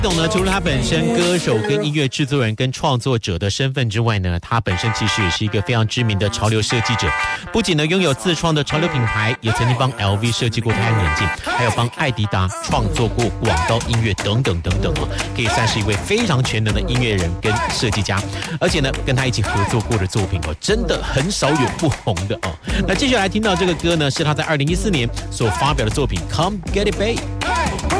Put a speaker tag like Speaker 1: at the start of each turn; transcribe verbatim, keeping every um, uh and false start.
Speaker 1: 董呢，除了他本身歌手、跟音乐制作人、跟创作者的身份之外呢，他本身其实也是一个非常知名的潮流设计者。不仅呢拥有自创的潮流品牌，也曾经帮 L V 设计过太阳眼镜，还有帮艾迪达创作过广告音乐等等等等哦，可以算是一位非常全能的音乐人跟设计家。而且呢，跟他一起合作过的作品哦，真的很少有不红的哦。那接下来听到这个歌呢，是他在二零一四年所发表的作品《Come Get It Babe》。